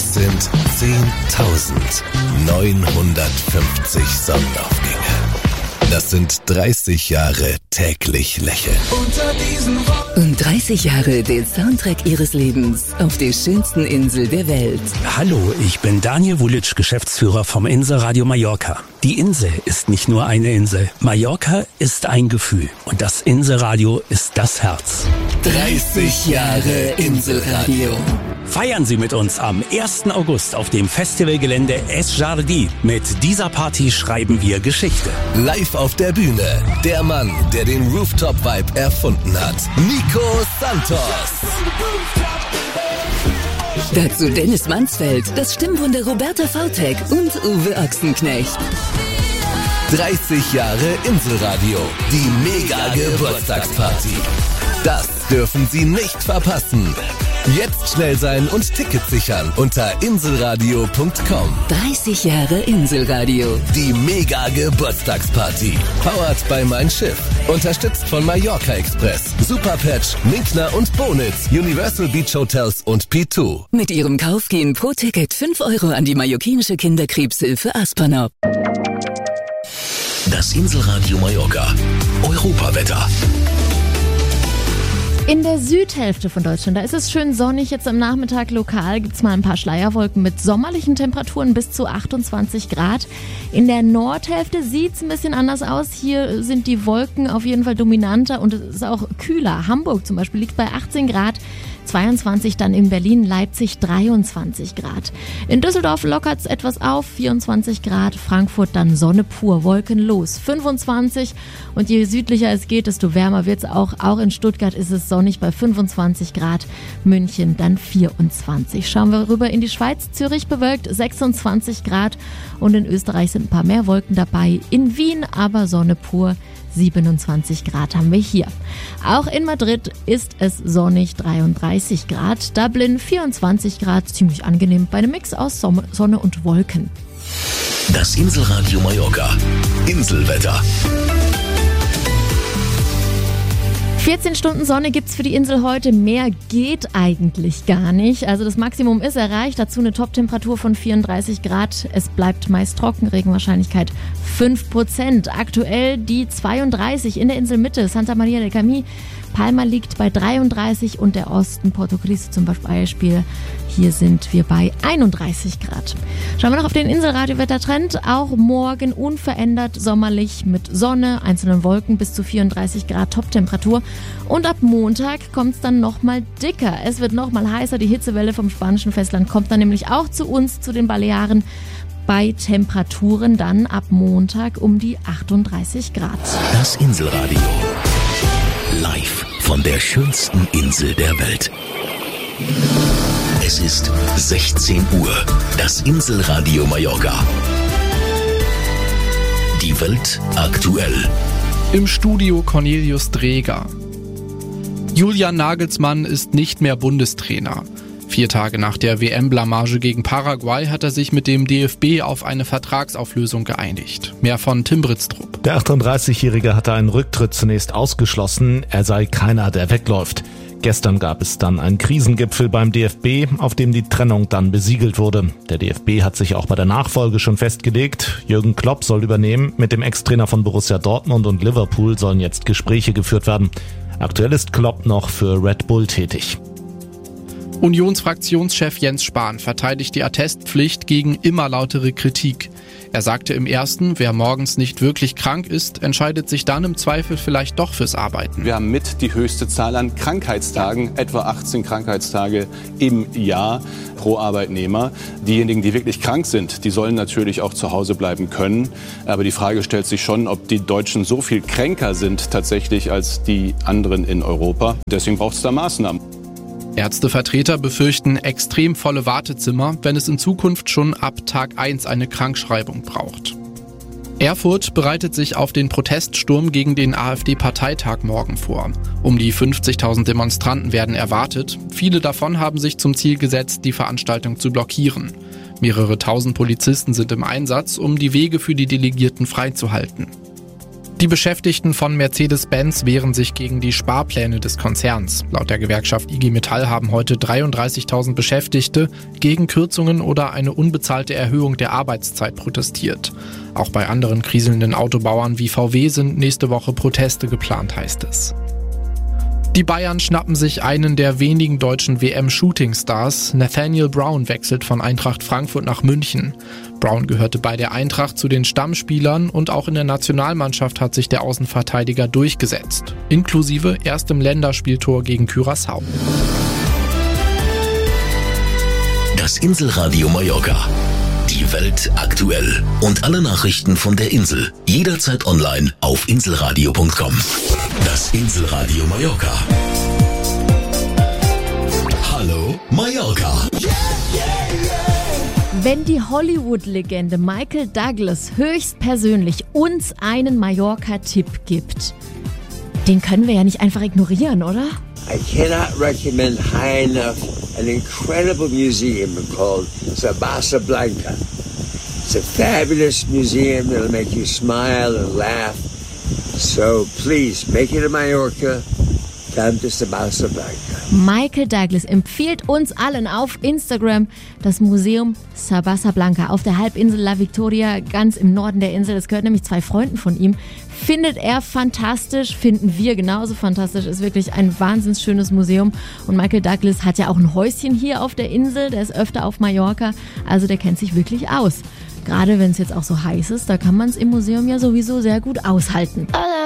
Es sind 10.950 Sonnenaufgänge. Das sind 30 Jahre täglich lächeln. Und 30 Jahre den Soundtrack ihres Lebens auf der schönsten Insel der Welt. Hallo, ich bin Daniel Vulic, Geschäftsführer vom Inselradio Mallorca. Die Insel ist nicht nur eine Insel. Mallorca ist ein Gefühl. Und das Inselradio ist das Herz. 30 Jahre Inselradio. Feiern Sie mit uns am 1. August auf dem Festivalgelände Es Jardí. Mit dieser Party schreiben wir Geschichte. Live auf der Bühne, der Mann, der den Rooftop-Vibe erfunden hat. Nico Santos. Dazu Dennis Mansfeld, das Stimmwunder Roberta Vautek und Uwe Ochsenknecht. 30 Jahre Inselradio. Die Mega-Geburtstagsparty. Das dürfen Sie nicht verpassen. Jetzt schnell sein und Tickets sichern unter inselradio.com. 30 Jahre Inselradio. Die Mega-Geburtstagsparty. Powered by Mein Schiff. Unterstützt von Mallorca Express, Superpatch, Minkner und Bonitz, Universal Beach Hotels und P2. Mit ihrem Kauf gehen pro Ticket 5 € an die mallorquinische Kinderkrebshilfe Aspanop. Das Inselradio Mallorca. Europawetter. In der Südhälfte von Deutschland, da ist es schön sonnig. Jetzt am Nachmittag lokal gibt es mal ein paar Schleierwolken mit sommerlichen Temperaturen bis zu 28 Grad. In der Nordhälfte sieht es ein bisschen anders aus. Hier sind die Wolken auf jeden Fall dominanter und es ist auch kühler. Hamburg zum Beispiel liegt bei 18 Grad. 22 dann in Berlin, Leipzig 23 Grad. In Düsseldorf lockert es etwas auf, 24 Grad. Frankfurt dann Sonne pur, wolkenlos, 25. Und je südlicher es geht, desto wärmer wird es auch. Auch in Stuttgart ist es sonnig bei 25 Grad. München dann 24. Schauen wir rüber in die Schweiz. Zürich bewölkt 26 Grad. Und in Österreich sind ein paar mehr Wolken dabei. In Wien aber Sonne pur. 27 Grad haben wir hier. Auch in Madrid ist es sonnig, 33 Grad. Dublin 24 Grad, ziemlich angenehm bei einem Mix aus Sonne und Wolken. Das Inselradio Mallorca. Inselwetter. 14 Stunden Sonne gibt's für die Insel heute. Mehr geht eigentlich gar nicht. Also das Maximum ist erreicht. Dazu eine Top-Temperatur von 34 Grad. Es bleibt meist trocken. Regenwahrscheinlichkeit 5%. Aktuell die 32 in der Inselmitte. Santa Maria del Camí. Palma liegt bei 33 und der Osten, Porto Cristo zum Beispiel, hier sind wir bei 31 Grad. Schauen wir noch auf den Inselradio-Wettertrend. Auch morgen unverändert sommerlich mit Sonne, einzelnen Wolken bis zu 34 Grad Top-Temperatur. Und ab Montag kommt es dann nochmal dicker. Es wird nochmal heißer. Die Hitzewelle vom spanischen Festland kommt dann nämlich auch zu uns, zu den Balearen. Bei Temperaturen dann ab Montag um die 38 Grad. Das Inselradio. Live von der schönsten Insel der Welt. Es ist 16 Uhr. Das Inselradio Mallorca. Die Welt aktuell. Im Studio Cornelius Dreger. Julian Nagelsmann ist nicht mehr Bundestrainer. 4 Tage nach der WM-Blamage gegen Paraguay hat er sich mit dem DFB auf eine Vertragsauflösung geeinigt. Mehr von Tim Britztrup. Der 38-Jährige hatte einen Rücktritt zunächst ausgeschlossen. Er sei keiner, der wegläuft. Gestern gab es dann einen Krisengipfel beim DFB, auf dem die Trennung dann besiegelt wurde. Der DFB hat sich auch bei der Nachfolge schon festgelegt. Jürgen Klopp soll übernehmen. Mit dem Ex-Trainer von Borussia Dortmund und Liverpool sollen jetzt Gespräche geführt werden. Aktuell ist Klopp noch für Red Bull tätig. Unionsfraktionschef Jens Spahn verteidigt die Attestpflicht gegen immer lautere Kritik. Er sagte im ersten, wer morgens nicht wirklich krank ist, entscheidet sich dann im Zweifel vielleicht doch fürs Arbeiten. Wir haben mit die höchste Zahl an Krankheitstagen, etwa 18 Krankheitstage im Jahr pro Arbeitnehmer. Diejenigen, die wirklich krank sind, die sollen natürlich auch zu Hause bleiben können. Aber die Frage stellt sich schon, ob die Deutschen so viel kränker sind tatsächlich als die anderen in Europa. Deswegen braucht es da Maßnahmen. Ärztevertreter befürchten extrem volle Wartezimmer, wenn es in Zukunft schon ab Tag 1 eine Krankschreibung braucht. Erfurt bereitet sich auf den Proteststurm gegen den AfD-Parteitag morgen vor. Um die 50.000 Demonstranten werden erwartet. Viele davon haben sich zum Ziel gesetzt, die Veranstaltung zu blockieren. Mehrere tausend Polizisten sind im Einsatz, um die Wege für die Delegierten freizuhalten. Die Beschäftigten von Mercedes-Benz wehren sich gegen die Sparpläne des Konzerns. Laut der Gewerkschaft IG Metall haben heute 33.000 Beschäftigte gegen Kürzungen oder eine unbezahlte Erhöhung der Arbeitszeit protestiert. Auch bei anderen kriselnden Autobauern wie VW sind nächste Woche Proteste geplant, heißt es. Die Bayern schnappen sich einen der wenigen deutschen WM-Shooting-Stars. Nathaniel Brown wechselt von Eintracht Frankfurt nach München. Brown gehörte bei der Eintracht zu den Stammspielern und auch in der Nationalmannschaft hat sich der Außenverteidiger durchgesetzt. Inklusive erstem Länderspieltor gegen Curaçao. Das Inselradio Mallorca. Die Welt aktuell. Und alle Nachrichten von der Insel. Jederzeit online auf inselradio.com. Das Inselradio Mallorca. Hallo Mallorca. Wenn die Hollywood-Legende Michael Douglas höchstpersönlich uns einen Mallorca-Tipp gibt, den können wir ja nicht einfach ignorieren, oder? I cannot recommend high enough an incredible museum called Sabasa Blanca. It's a fabulous museum that'll make you smile and laugh. So please, make it a Mallorca. Come to Sabasa Blanca. Michael Douglas empfiehlt uns allen auf Instagram das Museum Sabasa Blanca auf der Halbinsel La Victoria, ganz im Norden der Insel. Das gehört nämlich 2 Freunden von ihm. Findet er fantastisch, finden wir genauso fantastisch. Ist wirklich ein wahnsinnig schönes Museum. Und Michael Douglas hat ja auch ein Häuschen hier auf der Insel. Der ist öfter auf Mallorca. Also der kennt sich wirklich aus. Gerade wenn es jetzt auch so heiß ist, da kann man es im Museum ja sowieso sehr gut aushalten.